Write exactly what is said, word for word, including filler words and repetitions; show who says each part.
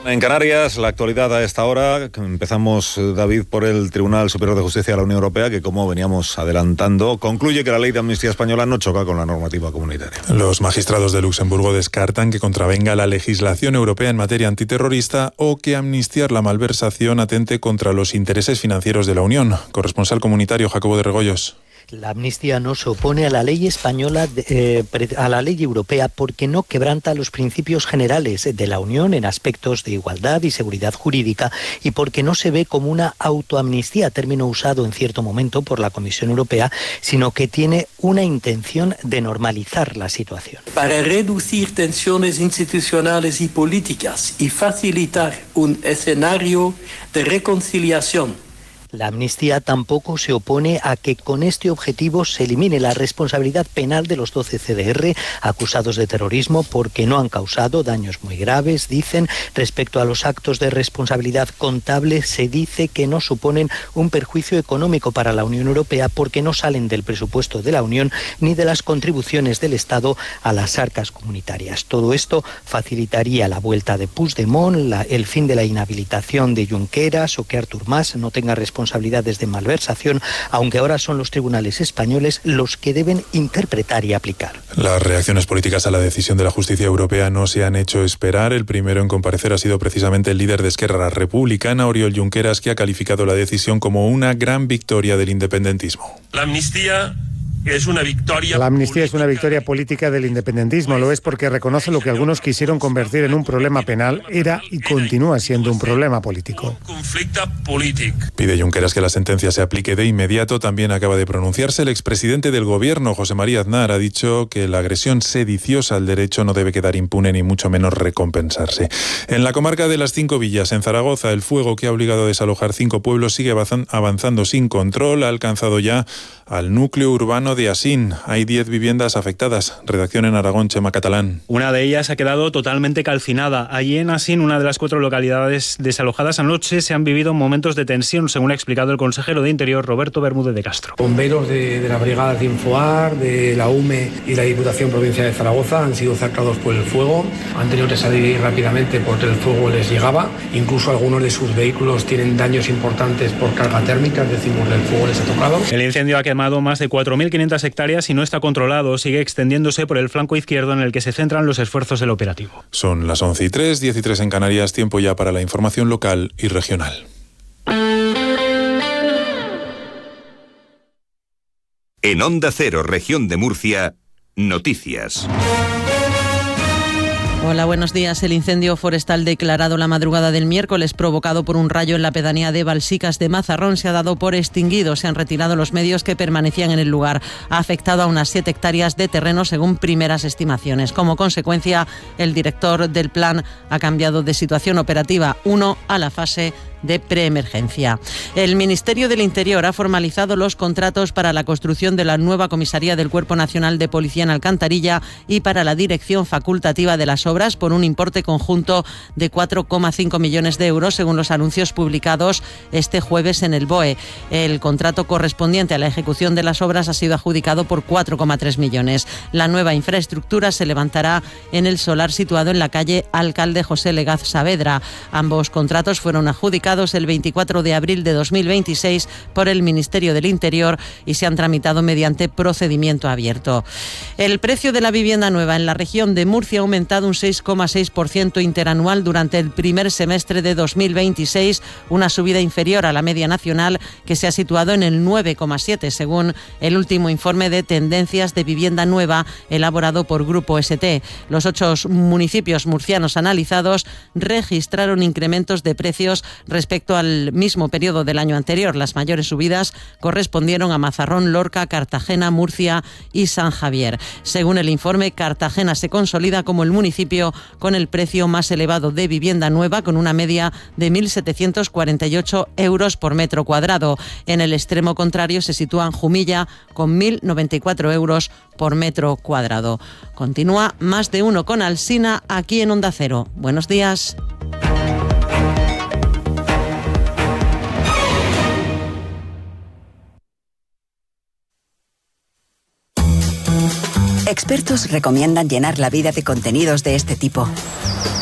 Speaker 1: En Canarias, la actualidad a esta hora. Empezamos, David, por el Tribunal Superior de Justicia de la Unión Europea, que, como veníamos adelantando, concluye que la ley de amnistía española no choca con la normativa comunitaria.
Speaker 2: Los magistrados de Luxemburgo descartan que contravenga la legislación europea en materia antiterrorista o que amnistiar la malversación atente contra los intereses financieros de la Unión. Corresponsal comunitario Jacobo de Regoyos.
Speaker 3: La amnistía no se opone a la ley española, eh, a la ley europea, porque no quebranta los principios generales de la Unión en aspectos de igualdad y seguridad jurídica, y porque no se ve como una autoamnistía, término usado en cierto momento por la Comisión Europea, sino que tiene una intención de normalizar la situación.
Speaker 4: Para reducir tensiones institucionales y políticas y facilitar un escenario de reconciliación.
Speaker 3: La amnistía tampoco se opone a que con este objetivo se elimine la responsabilidad penal de los doce C D R acusados de terrorismo porque no han causado daños muy graves, dicen. Respecto a los actos de responsabilidad contable, se dice que no suponen un perjuicio económico para la Unión Europea porque no salen del presupuesto de la Unión ni de las contribuciones del Estado a las arcas comunitarias. Todo esto facilitaría la vuelta de Puigdemont, la, el fin de la inhabilitación de Junqueras o que Artur Mas no tenga responsabilidad responsabilidades de malversación, aunque ahora son los tribunales españoles los que deben interpretar y aplicar.
Speaker 2: Las reacciones políticas a la decisión de la justicia europea no se han hecho esperar. El primero en comparecer ha sido precisamente el líder de Esquerra Republicana, Oriol Junqueras, que ha calificado la decisión como una gran victoria del independentismo.
Speaker 5: La amnistía es una victoria
Speaker 6: La amnistía es una victoria política del independentismo. Lo es porque reconoce lo que algunos quisieron convertir en un problema penal, era y continúa siendo un problema político.
Speaker 2: Pide Junqueras que la sentencia se aplique de inmediato. También acaba de pronunciarse el expresidente del Gobierno, José María Aznar. Ha dicho que la agresión sediciosa al derecho no debe quedar impune ni mucho menos recompensarse. En la comarca de las Cinco Villas, en Zaragoza, el fuego que ha obligado a desalojar cinco pueblos sigue avanzando sin control. Ha alcanzado ya al núcleo urbano de Asín. Hay diez viviendas afectadas. Redacción en Aragón, Chema Catalán.
Speaker 7: Una de ellas ha quedado totalmente calcinada. Allí en Asín, una de las cuatro localidades desalojadas anoche, se han vivido momentos de tensión, según ha explicado el consejero de Interior, Roberto Bermúdez de Castro.
Speaker 8: Bomberos de, de la Brigada de Infoar, de la U M E y la Diputación Provincial de Zaragoza han sido cercados por el fuego. Han tenido que salir rápidamente porque el fuego les llegaba. Incluso algunos de sus vehículos tienen daños importantes por carga térmica, es decir, el fuego les ha tocado.
Speaker 7: El incendio ha quemado más de cuatro mil quinientas hectáreas y no está controlado. Sigue extendiéndose por el flanco izquierdo en el que se centran los esfuerzos del operativo.
Speaker 2: Son las once y tres, diez y tres en Canarias. Tiempo ya para la información local y regional.
Speaker 9: En Onda Cero, Región de Murcia, noticias.
Speaker 10: Hola, buenos días. El incendio forestal declarado la madrugada del miércoles, provocado por un rayo en la pedanía de Balsicas de Mazarrón, se ha dado por extinguido. Se han retirado los medios que permanecían en el lugar. Ha afectado a unas siete hectáreas de terreno, según primeras estimaciones. Como consecuencia, el director del plan ha cambiado de situación operativa uno a la fase de preemergencia. El Ministerio del Interior ha formalizado los contratos para la construcción de la nueva comisaría del Cuerpo Nacional de Policía en Alcantarilla y para la dirección facultativa de las obras por un importe conjunto de cuatro coma cinco millones de euros, según los anuncios publicados este jueves en el B O E. El contrato correspondiente a la ejecución de las obras ha sido adjudicado por cuatro coma tres millones. La nueva infraestructura se levantará en el solar situado en la calle Alcalde José Legaz Saavedra. Ambos contratos fueron adjudicados el veinticuatro de abril de dos mil veintiséis por el Ministerio del Interior y se han tramitado mediante procedimiento abierto. El precio de la vivienda nueva en la región de Murcia ha aumentado un seis coma seis por ciento interanual durante el primer semestre de dos mil veintiséis, una subida inferior a la media nacional que se ha situado en el nueve coma siete, según el último informe de tendencias de vivienda nueva elaborado por Grupo S T. Los ocho municipios murcianos analizados registraron incrementos de precios respecto al mismo periodo del año anterior. Las mayores subidas correspondieron a Mazarrón, Lorca, Cartagena, Murcia y San Javier. Según el informe, Cartagena se consolida como el municipio con el precio más elevado de vivienda nueva, con una media de mil setecientos cuarenta y ocho euros por metro cuadrado. En el extremo contrario se sitúa Jumilla con mil noventa y cuatro euros por metro cuadrado. Continúa Más de Uno con Alsina aquí en Onda Cero. Buenos días.
Speaker 11: Expertos recomiendan llenar la vida de contenidos de este tipo.